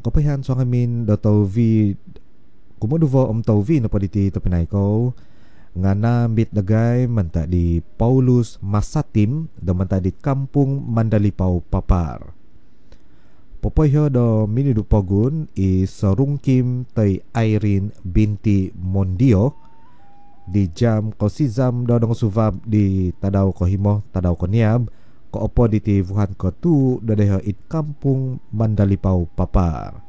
Kapayan so amin da tawvi kumuduvo tawvi na paditi tapinay ko nga nambit dagay manta di Paulus Masatim da manta di Kampung Mandalipao Papar. Popoyho do minidupogun i sarungkim tay Irene binti Mondio di jam ko sizam do dong suvab di tadaw ko himo tadaw ko niab ko opo di ti vuhan ko tu dadeho it Kampung Mandalipao Papar.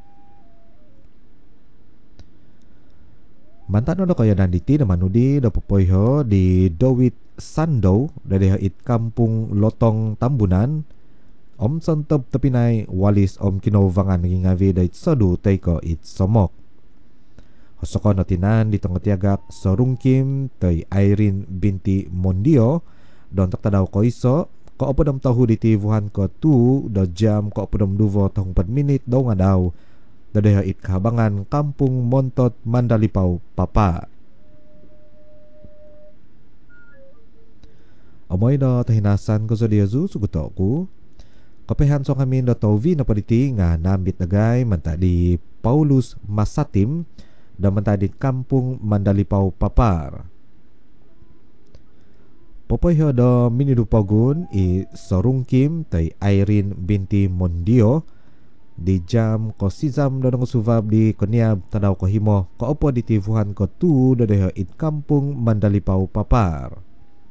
Mantan do kaya nanditi na manudi do popoyho di Dawit Sando dadeho it Kampung Lotong Tambunan. Om santop tapinay walis om kinovangan naging avi dahit sadu tay ko it somok. Hosoko no tinan ditong tiagak sarungkim tay Irene binti Mondio don taktadaw ko iso ko opodam tahu di vuhan ko tu do jam ko opodam duvo tahong 4 minit daw nga daw dadeha it kahabangan Kampung Montot Mandalipao Papa. Amoy do tahinasan ko sa diazu suguto ko kapehan so kami do tawvi na paditi nga nambit nagay manta di Paulus Masatim da manta di Kampung Mandalipao Papar. Popoyho do minidupagun i sarungkim tay Irene binti Mondio di jam ko sizam do nang suvab di koniab tadaw ko himo ko opo di tivuhan ko tu dadeho it Kampung Mandalipao Papar.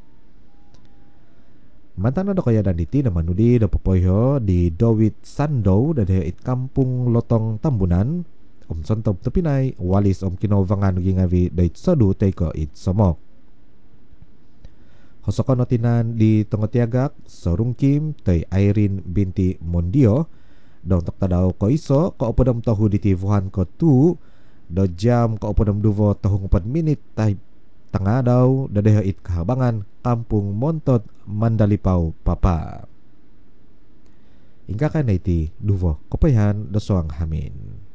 Mantan do kaya daniti na manudi do popoyho di Dawit Sando dadeho it Kampung Lotong Tambunan. Om sontop tapinay walis om kinovangan naging avi dahit sadu tay ko it somok. Hosokon no tinan di tongotiagak sarungkim tay Irene binti Mondio dong taktadaw ko iso ko opodam tahu di tivuhan ko tu do jam ko opodam duvo tahong 4 minit tay tanga daw dadeho it kahabangan Kampung Montot Mandalipao Papa. Ingka ka na iti duvo kapayan do soang hamin.